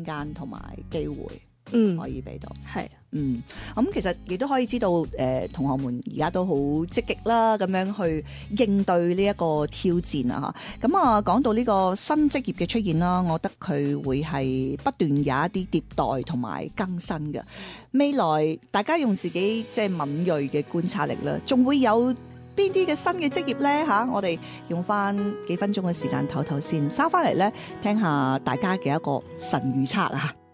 間同埋機會。可以俾到， 係， 咁其實亦都可以知道，同學們而家都好積極啦，咁樣去應對呢一個挑戰啊！咁啊，講到呢個新職業嘅出現啦，我覺得佢會係不斷有一啲迭代同埋更新嘅。未來大家用自己即係敏鋭嘅觀察力啦，仲會有邊啲嘅新嘅職業呢？嚇，我哋用翻幾分鐘嘅時間唞唞先，收翻嚟咧聽下大家嘅一個神預測啊！